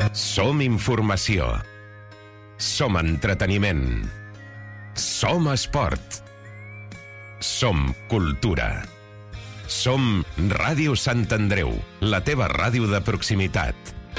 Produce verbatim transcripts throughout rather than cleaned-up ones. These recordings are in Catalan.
Som informació. Som entreteniment. Som esport. Som cultura. Som Ràdio Sant Andreu, la teva ràdio de proximitat.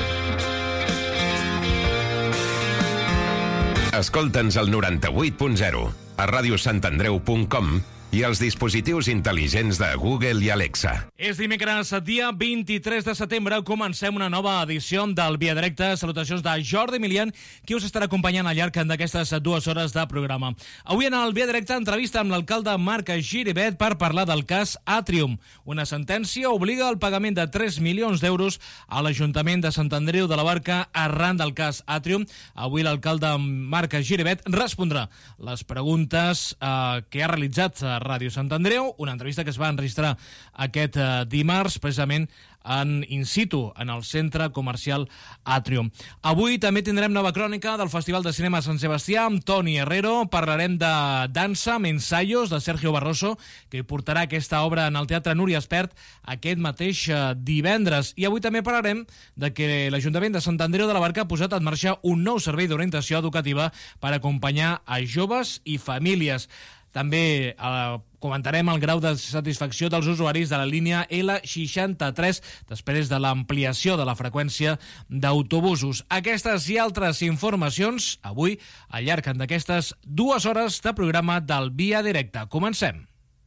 Escolta'ns al noranta-vuit punt zero, a radiosantandreu punt com i als dispositius intel·ligents de Google i Alexa. És dimecres, dia vint-i-tres de setembre, comencem una nova edició del Via Directa. Salutacions de Jordi Milian, qui us estarà acompanyant al llarg d'aquestes dues hores de programa. Avui en el Via Directa entrevista amb l'alcalde Marc Giribet per parlar del cas Atrium. Una sentència obliga al pagament de tres milions d'euros a l'Ajuntament de Sant Andreu de la Barca arran del cas Atrium. Avui l'alcalde Marc Giribet respondrà les preguntes eh, que ha realitzat a Ràdio Sant Andreu, una entrevista que es va enregistrar aquest eh, dimarts, precisament en in situ, en el centre comercial Atrium. Avui també tindrem nova crònica del Festival de Cinema Sant Sebastià amb Toni Herrero. Parlarem de dansa amb ensaios de Sergio Barroso, que portarà aquesta obra en el Teatre Núria Espert aquest mateix eh, divendres. I avui també parlarem de que l'Ajuntament de Sant Andreu de la Barca ha posat en marxa un nou servei d'orientació educativa per acompanyar a joves i famílies. També eh, comentarem el grau de satisfacció dels usuaris de la línia L seixanta-tres després de l'ampliació de la freqüència d'autobusos. Aquestes i altres informacions avui al llarg d'aquestes dues hores de programa del Via Directa. Comencem.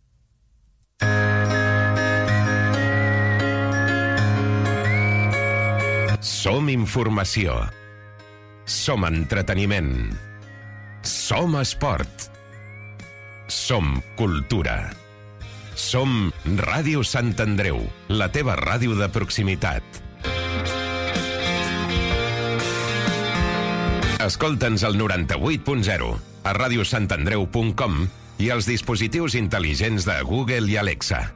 Som informació. Som entreteniment. Som esport. Som cultura. Som Ràdio Sant Andreu, la teva ràdio de proximitat. Escolta'ns al noranta-vuit punt zero, a radiosantandreu punt com i als dispositius intel·ligents de Google i Alexa.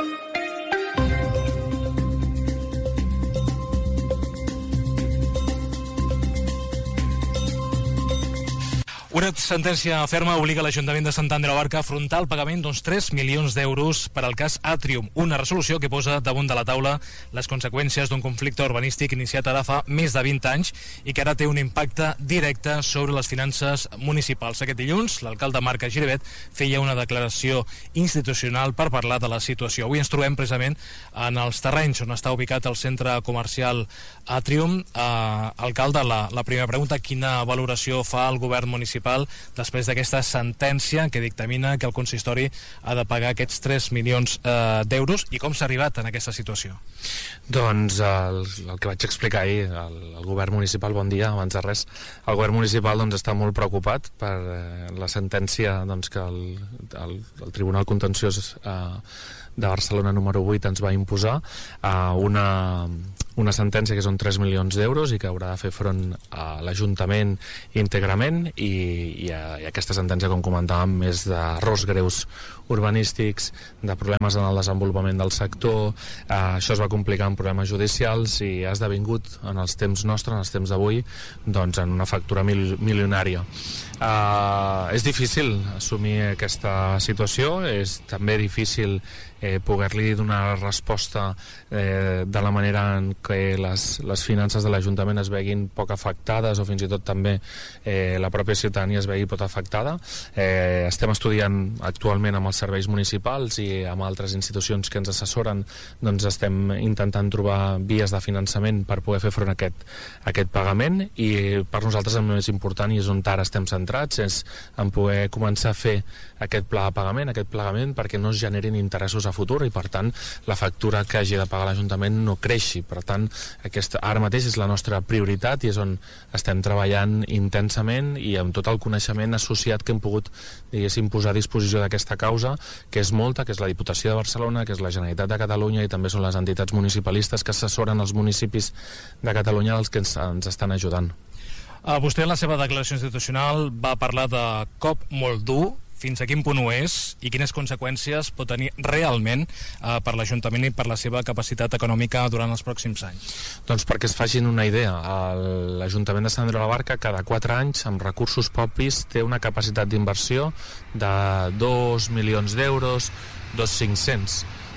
Una sentència ferma obliga l'Ajuntament de Sant Andreu de la Barca a afrontar el pagament d'uns tres milions d'euros per al cas Atrium, una resolució que posa damunt de la taula les conseqüències d'un conflicte urbanístic iniciat ara fa més de vint anys i que ara té un impacte directe sobre les finances municipals. Aquest dilluns, l'alcalde Marc Giribet feia una declaració institucional per parlar de la situació. Avui ens trobem precisament en els terrenys on està ubicat el centre comercial Atrium. Eh, alcalde, la, la primera pregunta, quina valoració fa el govern municipal després d'aquesta sentència que dictamina que el consistori ha de pagar aquests tres milions eh, d'euros i com s'ha arribat en aquesta situació? Doncs el, el que vaig explicar ahir, el, el govern municipal, bon dia, abans de res, el govern municipal doncs, està molt preocupat per eh, la sentència doncs, que el, el, el Tribunal Contenciós eh, de Barcelona número vuit ens va imposar a eh, una una sentència que són tres milions d'euros i que haurà de fer front a l'Ajuntament íntegrament i, i, a, i aquesta sentència, com comentàvem, és d'errors greus urbanístics, de problemes en el desenvolupament del sector. Eh, això es va complicar amb problemes judicials i ha esdevingut en els temps nostres, en els temps d'avui, doncs en una factura mil, milionària. Eh, és difícil assumir aquesta situació, és també difícil eh, poder-li donar resposta eh, de la manera en que les, les finances de l'Ajuntament es veguin poc afectades o fins i tot també eh, la pròpia ciutadania es vegi poc afectada. Eh, estem estudiant actualment amb els serveis municipals i amb altres institucions que ens assessoren, doncs estem intentant trobar vies de finançament per poder fer front a aquest, a aquest pagament i per nosaltres el més important i és on ara estem centrats és en poder començar a fer aquest pla de pagament, aquest pagament perquè no es generin interessos a futur i per tant la factura que hagi de pagar l'Ajuntament no creixi. Per tant, aquesta, ara mateix és la nostra prioritat i és on estem treballant intensament i amb tot el coneixement associat que hem pogut, diguéssim, posar a disposició d'aquesta causa, que és molta, que és la Diputació de Barcelona, que és la Generalitat de Catalunya i també són les entitats municipalistes que assessoren els municipis de Catalunya els que ens, ens estan ajudant. Uh, vostè en la seva declaració institucional va parlar de cop molt dur. Fins a quin punt ho és i quines conseqüències pot tenir realment eh, per l'Ajuntament i per la seva capacitat econòmica durant els pròxims anys? Doncs perquè es facin una idea, l'Ajuntament de Sant Andreu de la Barca cada quatre anys amb recursos propis té una capacitat d'inversió de dos milions d'euros, dos cinc-cents.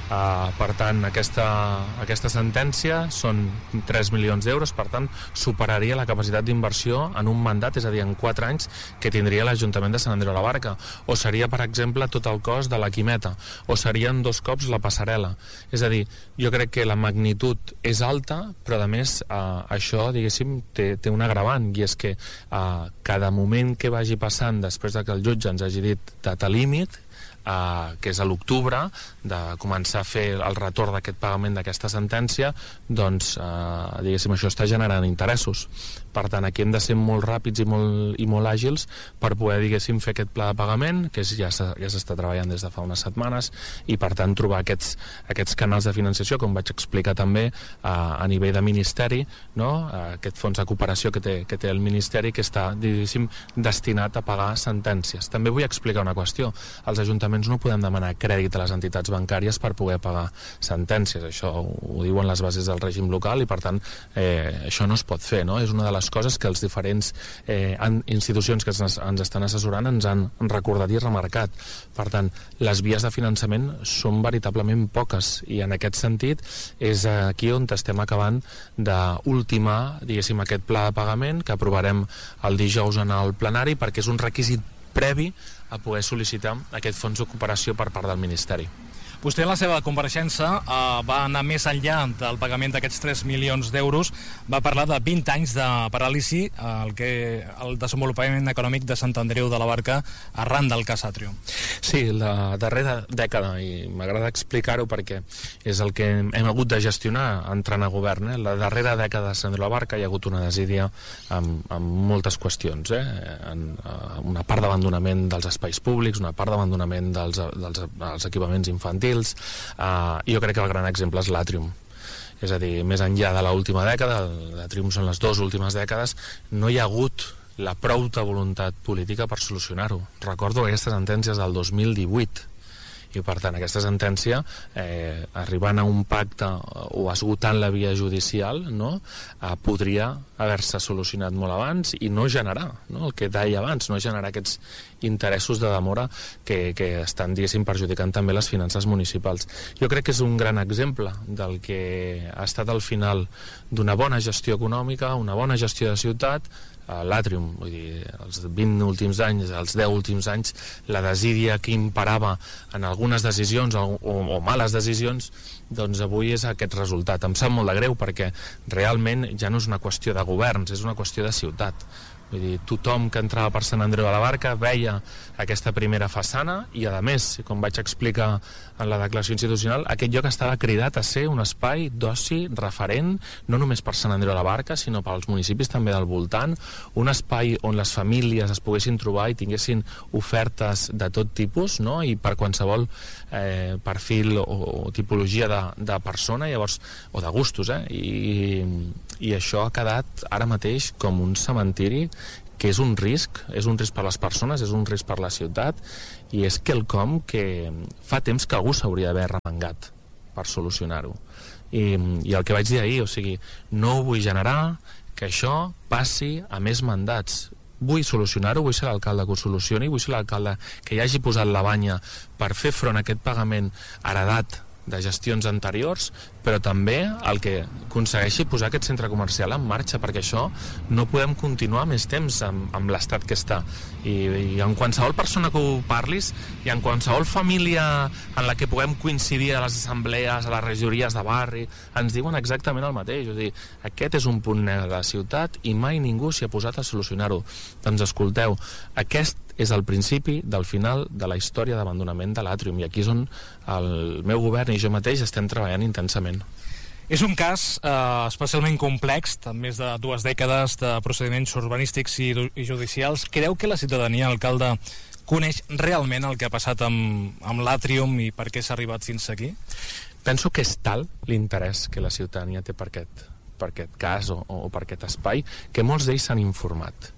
Uh, per tant, aquesta, aquesta sentència són tres milions d'euros, per tant, superaria la capacitat d'inversió en un mandat, és a dir, en quatre anys, que tindria l'Ajuntament de Sant Andreu de la Barca. O seria, per exemple, tot el cost de la Quimeta, o serien dos cops la passarel·la. És a dir, jo crec que la magnitud és alta, però a més uh, això, diguéssim, té, té un agravant, i és que uh, cada moment que vagi passant després de que el jutge ens hagi dit data límit, Uh, que és a l'octubre, de començar a fer el retorn d'aquest pagament d'aquesta sentència, doncs uh, diguéssim, això està generant interessos. Per tant, aquí hem de ser molt ràpids i molt, i molt àgils per poder, diguéssim, fer aquest pla de pagament, que és, ja s'està ja treballant des de fa unes setmanes, i per tant trobar aquests, aquests canals de financiació, com vaig explicar també uh, a nivell de ministeri, no? uh, aquest fons de cooperació que té, que té el ministeri, que està, diguéssim, destinat a pagar sentències. També vull explicar una qüestió. Els ajuntaments no podem demanar crèdit a les entitats bancàries per poder pagar sentències. Això ho diuen les bases del règim local i, per tant, eh, això no es pot fer, no? És una de les coses que els diferents eh, institucions que ens, ens estan assessorant ens han recordat i remarcat. Per tant, les vies de finançament són veritablement poques, i en aquest sentit és aquí on estem acabant d'ultimar, diguéssim, aquest pla de pagament que aprovarem el dijous en el plenari, perquè és un requisit previ a poder sol·licitar aquest fons de cooperació per part del Ministeri. Vostè en la seva compareixença eh, va anar més enllà del pagament d'aquests tres milions d'euros, va parlar de vint anys de paràlisi eh, el, que, el desenvolupament econòmic de Sant Andreu de la Barca arran del cas Atrium. Sí, la darrera dècada, i m'agrada explicar-ho perquè és el que hem, hem hagut de gestionar entrant a govern, eh? La darrera dècada de Sant Andreu de la Barca hi ha hagut una desídia amb, amb moltes qüestions, eh? en, una part d'abandonament dels espais públics, una part d'abandonament dels, dels, dels equipaments infantils. Uh, jo crec que el gran exemple és l'Atrium. És a dir, més enllà de l'última dècada, l'Atrium són les dues últimes dècades, no hi ha hagut la prouta voluntat política per solucionar-ho. Recordo aquestes sentències del dos mil divuit, i per tant aquesta sentència, eh, arribant a un pacte o esgotant la via judicial, no? eh, podria haver-se solucionat molt abans i no generar, no? el que deia abans, no generar aquests interessos de demora que, que estan, diguéssim, perjudicant també les finances municipals. Jo crec que és un gran exemple del que ha estat al final d'una bona gestió econòmica, una bona gestió de ciutat, l'Atrium, vull dir, els vint últims anys, els deu últims anys, la desídia que imperava en algunes decisions o, o, o males decisions, doncs avui és aquest resultat. Em sap molt de greu perquè realment ja no és una qüestió de governs, és una qüestió de ciutat. Vull dir, tothom que entrava per Sant Andreu de la Barca veia aquesta primera façana i, a més, com vaig explicar en la declaració institucional, aquest lloc estava cridat a ser un espai d'oci referent, no només per Sant Andreu de la Barca, sinó pels municipis també del voltant, un espai on les famílies es poguessin trobar i tinguessin ofertes de tot tipus, no? I per qualsevol eh, perfil o, o tipologia de, de persona, llavors, o de gustos, eh? I, i això ha quedat ara mateix com un cementiri que és un risc, és un risc per les persones, és un risc per la ciutat, i és quelcom que fa temps que algú s'hauria d'haver remengat per solucionar-ho. I, I el que vaig dir ahir, o sigui, no ho vull generar, que això passi a més mandats. Vull solucionar-ho, vull ser l'alcalde que ho solucioni, vull ser l'alcalde que hi hagi posat la banya per fer front a aquest pagament heredat de gestions anteriors, però també el que aconsegueixi posar aquest centre comercial en marxa, perquè això no podem continuar més temps amb, amb l'estat que està. I, i en qualsevol persona que ho parlis i en qualsevol família en la que puguem coincidir a les assemblees, a les regidories de barri, ens diuen exactament el mateix. És a dir, aquest és un punt negre de la ciutat i mai ningú s'hi ha posat a solucionar-ho. Doncs escolteu, aquest és el principi del final de la història d'abandonament de l'Atrium, i aquí és on el meu govern i jo mateix estem treballant intensament. És un cas eh, especialment complex, amb més de dues dècades de procediments urbanístics i, i judicials. Creu que la ciutadania, alcalde, coneix realment el que ha passat amb, amb l'Atrium i per què s'ha arribat fins aquí? Penso que és tal l'interès que la ciutadania té per aquest, per aquest cas o, o per aquest espai, que molts d'ells s'han informat.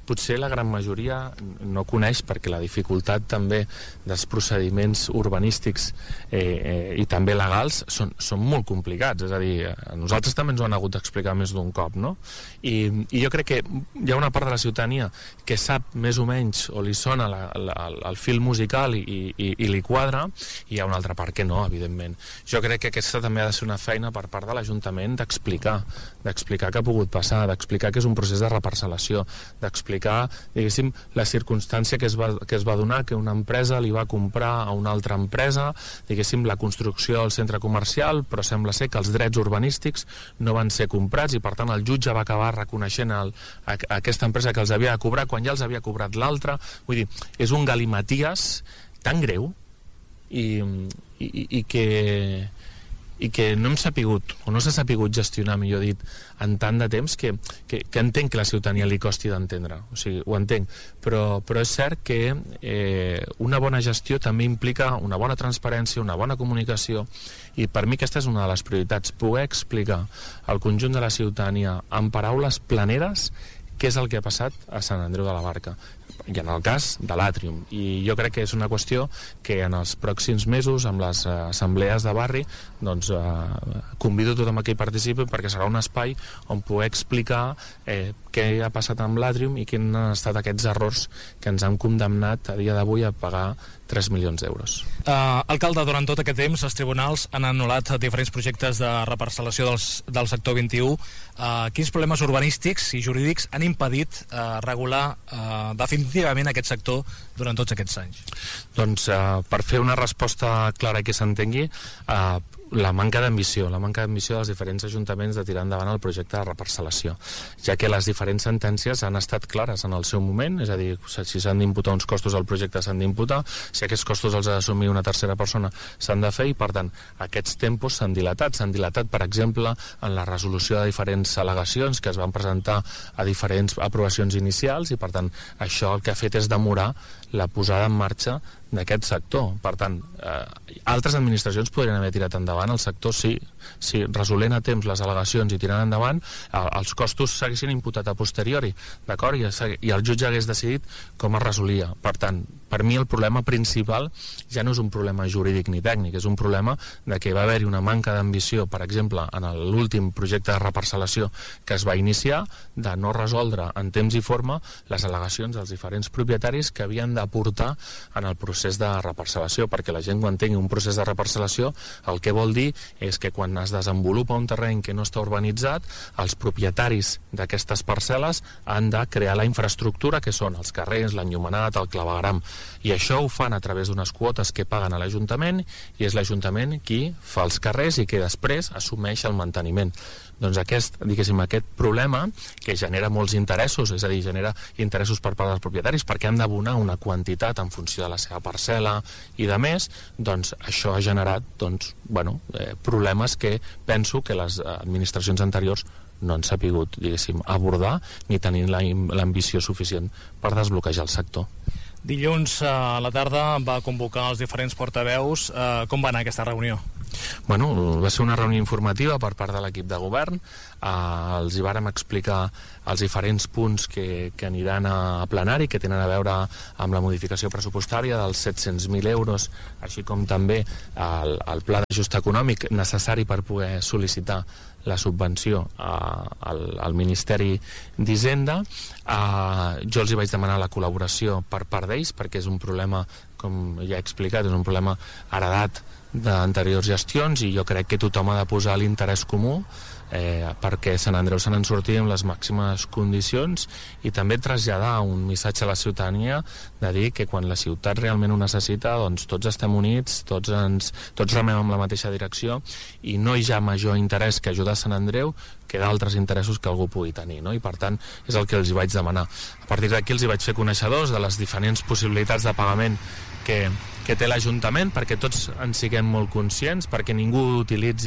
potser la gran majoria no coneix, perquè la dificultat també dels procediments urbanístics eh, eh, i també legals són, són molt complicats, és a dir, a nosaltres també ens ho han hagut d'explicar més d'un cop, no? I, i jo crec que hi ha una part de la ciutadania que sap més o menys o li sona la, la, el fil musical i, i, i li quadra, i hi ha una altra part que no, evidentment. Jo crec que aquesta també ha de ser una feina per part de l'Ajuntament d'explicar, d'explicar què ha pogut passar, d'explicar que és un procés de reparcel·lació, d'explicar diguéssim, la circumstància que es, va, que es va donar, que una empresa li va comprar a una altra empresa, diguéssim, la construcció del centre comercial, però sembla ser que els drets urbanístics no van ser comprats i per tant el jutge va acabar reconeixent el, a, a aquesta empresa que els havia de cobrar quan ja els havia cobrat l'altra. Vull dir, és un galimaties tan greu i, i, i que i que no hem sapigut, o no s'ha sapigut gestionar, millor dit, en tant de temps que, que, que entenc que la ciutadania li costi d'entendre, o sigui, ho entenc, però, però és cert que eh, una bona gestió també implica una bona transparència, una bona comunicació, i per mi aquesta és una de les prioritats, poder explicar al conjunt de la ciutadania en paraules planeres què és el que ha passat a Sant Andreu de la Barca, i en el cas de l'Àtrium. I jo crec que és una qüestió que en els pròxims mesos, amb les assemblees de barri, doncs eh, convido tothom a que hi participi, perquè serà un espai on poder explicar eh, què ha passat amb l'Àtrium i quins han estat aquests errors que ens han condemnat a dia d'avui a pagar tres milions d'euros. Uh, alcalde, durant tot aquest temps els tribunals han anul·lat diferents projectes de reparcel·lació dels, del sector vint-i-u. Uh, quins problemes urbanístics i jurídics han impedit uh, regular uh, definitivament aquest sector durant tots aquests anys? Doncs uh, per fer una resposta clara i que s'entengui, uh, la manca d'ambició, la manca d'ambició dels diferents ajuntaments de tirar endavant el projecte de reparcel·lació, ja que les diferents sentències han estat clares en el seu moment, és a dir, si s'han d'imputar uns costos al projecte s'han d'imputar, si aquests costos els ha d'assumir una tercera persona s'han de fer, i per tant aquests tempos s'han dilatat, s'han dilatat per exemple en la resolució de diferents al·legacions que es van presentar a diferents aprovacions inicials, i per tant això el que ha fet és demorar la posada en marxa d'aquest sector. Per tant, eh, altres administracions podrien haver tirat endavant el sector si, si resolent a temps les al·legacions i tirant endavant, eh, els costos s'haguessin imputat a posteriori, d'acord? I, i el jutge hagués decidit com es resolia. Per tant, per mi el problema principal ja no és un problema jurídic ni tècnic, és un problema de que va haver-hi una manca d'ambició, per exemple, en l'últim projecte de reparcel·lació que es va iniciar, de no resoldre en temps i forma les al·legacions dels diferents propietaris que havien d'aportar en el procés de reparcel·lació, perquè la gent, quan tingui un procés de reparcel·lació, el que vol dir és que quan es desenvolupa un terreny que no està urbanitzat, els propietaris d'aquestes parcel·les han de crear la infraestructura, que són els carrers, l'enllumenat, el clavegueram, i això ho fan a través d'unes quotes que paguen a l'Ajuntament, i és l'Ajuntament qui fa els carrers i que després assumeix el manteniment. Doncs aquest, diguéssim, aquest problema que genera molts interessos, és a dir, genera interessos per part dels propietaris perquè han d'abonar una quantitat en funció de la seva parcel·la i de més, doncs això ha generat doncs, bueno, eh, problemes que penso que les administracions anteriors no han sapigut, diguéssim, abordar ni tenir l'ambició suficient per desbloquejar el sector. Dilluns a la tarda va convocar els diferents portaveus. Eh, com va anar aquesta reunió? Bueno, va ser una reunió informativa per part de l'equip de govern. Eh, els hi vàrem explicar els diferents punts que, que aniran a plenari, que tenen a veure amb la modificació pressupostària dels set-cents mil euros, així com també el, el pla d'ajust econòmic necessari per poder sol·licitar la subvenció uh, al, al Ministeri d'Hisenda. Uh, jo els hi vaig demanar la col·laboració per part d'ells, perquè és un problema, com ja he explicat, és un problema heredat d'anteriors gestions, i jo crec que tothom ha de posar l'interès comú eh, perquè Sant Andreu se n'en surti amb les màximes condicions, i també traslladar un missatge a la ciutadania de dir que quan la ciutat realment ho necessita, doncs tots estem units, tots, ens, tots remem en la mateixa direcció, i no hi ha major interès que ajudar Sant Andreu que d'altres interessos que algú pugui tenir, no? I per tant és el que els hi vaig demanar. A partir d'aquí els hi vaig fer coneixedors de les diferents possibilitats de pagament que, que té l'Ajuntament, perquè tots en siguem molt conscients, perquè ningú utilitzi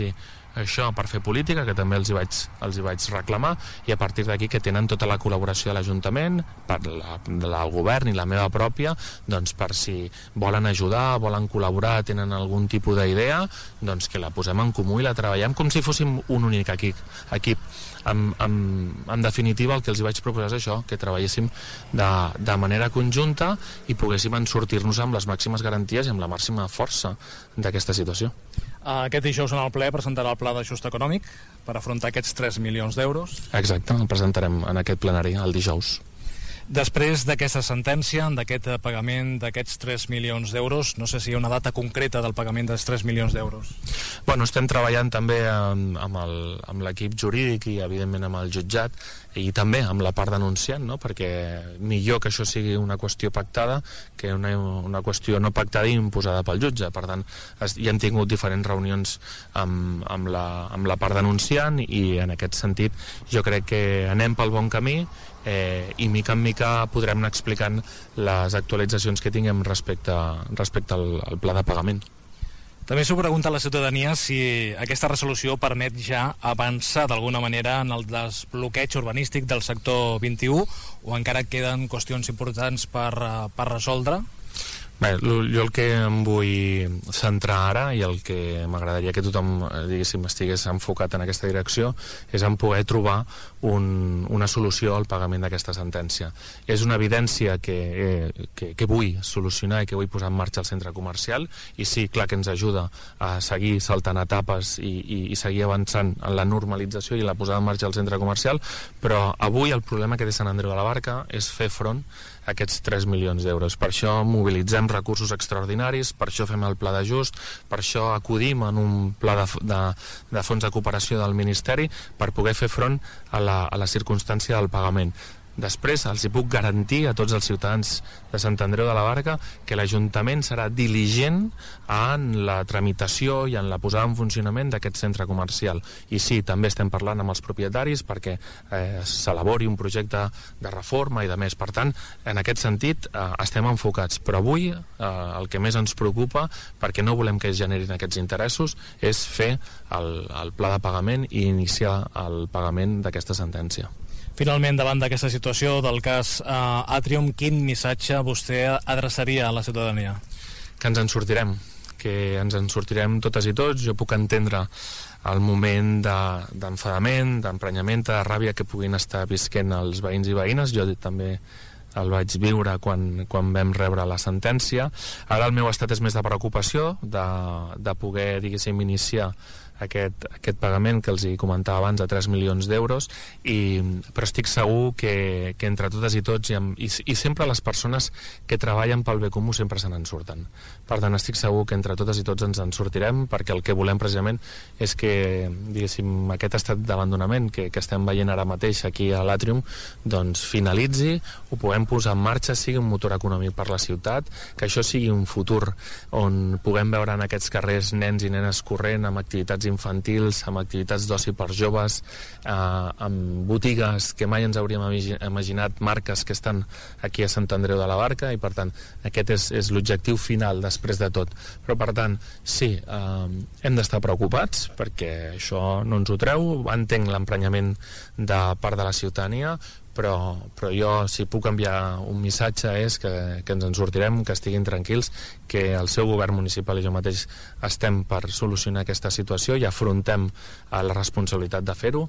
això per fer política, que també els hi vaig, els hi vaig reclamar, i a partir d'aquí que tenen tota la col·laboració de l'Ajuntament, per la, del govern i la meva pròpia, doncs per si volen ajudar, volen col·laborar, tenen algun tipus d'idea, doncs que la posem en comú i la treballem com si fóssim un únic equip. equip. En, en, en definitiva el que els hi vaig proposar és això, que treballéssim de, de manera conjunta i poguéssim en sortir-nos amb les màximes garanties i amb la màxima força d'aquesta situació. Aquest dijous en el ple presentarà el pla d'ajust econòmic per afrontar aquests tres milions d'euros. Exacte, el presentarem en aquest plenari el dijous. Després d'aquesta sentència, d'aquest pagament d'aquests tres milions d'euros, no sé si hi ha una data concreta del pagament dels tres milions d'euros. Bueno, estem treballant també amb, amb, el, amb l'equip jurídic i evidentment amb el jutjat i també amb la part denunciant, no? Perquè millor que això sigui una qüestió pactada que una, una qüestió no pactada i imposada pel jutge. Per tant, es, hi hem tingut diferents reunions amb, amb, la, amb la part denunciant i en aquest sentit jo crec que anem pel bon camí. Eh, i mica en mica podrem anar explicant les actualitzacions que tinguem respecte, respecte al, al pla de pagament. També s'ho pregunta a la ciutadania si aquesta resolució permet ja avançar d'alguna manera en el desbloqueig urbanístic del sector vint-i-u o encara queden qüestions importants per, per resoldre. Bé, jo el que em vull centrar ara i el que m'agradaria que tothom diguéssim estigués enfocat en aquesta direcció és en poder trobar un, una solució al pagament d'aquesta sentència. És una evidència que, eh, que, que vull solucionar i que vull posar en marxa el centre comercial i sí, clar que ens ajuda a seguir saltant etapes i, i, i seguir avançant en la normalització i la posada en marxa del centre comercial, però avui el problema que té Sant Andreu de la Barca és fer front a aquests tres milions d'euros. Per això mobilitzem recursos extraordinaris, per això fem el pla d'ajust, per això acudim en un pla de, de, de fons de cooperació del Ministeri per poder fer front a la, a la circumstància del pagament. Després els hi puc garantir a tots els ciutadans de Sant Andreu de la Barca que l'Ajuntament serà diligent en la tramitació i en la posada en funcionament d'aquest centre comercial. I sí, també estem parlant amb els propietaris perquè eh, s'elabori un projecte de reforma i de més. Per tant, en aquest sentit eh, estem enfocats. Però avui eh, el que més ens preocupa, perquè no volem que es generin aquests interessos, és fer el, el pla de pagament i iniciar el pagament d'aquesta sentència. Finalment, davant d'aquesta situació del cas uh, Atrium, quin missatge vostè adreçaria a la ciutadania? Que ens en sortirem, que ens en sortirem totes i tots. Jo puc entendre el moment d'enfadament, de, d'emprenyament, de ràbia que puguin estar visquent els veïns i veïnes. Jo també el vaig viure quan, quan vam rebre la sentència. Ara el meu estat és més de preocupació, de, de poder, diguéssim, iniciar Aquest, aquest pagament que els hi comentava abans de tres milions d'euros, i, però estic segur que, que entre totes i tots i, amb, i, i sempre les persones que treballen pel bé comú sempre se n'en surten. Per tant, estic segur que entre totes i tots ens en sortirem, perquè el que volem precisament és que, diguéssim, aquest estat d'abandonament que, que estem veient ara mateix aquí a l'Atrium doncs finalitzi, ho puguem posar en marxa, sigui un motor econòmic per la ciutat, que això sigui un futur on puguem veure en aquests carrers nens i nenes corrent amb activitats infantils, amb activitats d'oci per joves, eh, amb botigues que mai ens hauríem imaginat, marques que estan aquí a Sant Andreu de la Barca, i per tant aquest és, és l'objectiu final després de tot. Però per tant, sí, eh, hem d'estar preocupats perquè això no ens ho treu, entenc l'emprenyament de part de la ciutadania, però, però jo, si puc enviar un missatge, és que, que ens en sortirem, que estiguin tranquils, que el seu govern municipal i jo mateix estem per solucionar aquesta situació i afrontem la responsabilitat de fer-ho,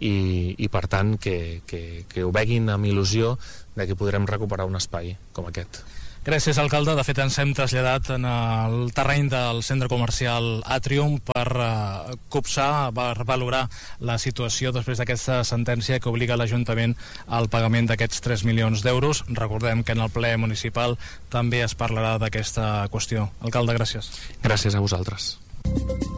i, i per tant que, que, que ho veguin amb il·lusió de que podrem recuperar un espai com aquest. Gràcies, alcalde. De fet, ens hem traslladat en el terreny del centre comercial Atrium per uh, copsar, per valorar la situació després d'aquesta sentència que obliga l'Ajuntament al pagament d'aquests tres milions d'euros. Recordem que en el ple municipal també es parlarà d'aquesta qüestió. Alcalde, gràcies. Gràcies a vosaltres.